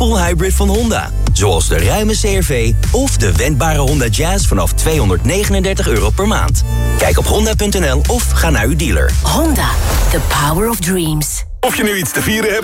full hybrid van Honda. Zoals de ruime CR-V of de wendbare Honda Jazz vanaf €239 per maand. Kijk op honda.nl of ga naar uw dealer. Honda, the power of dreams. Of je nu iets te vieren hebt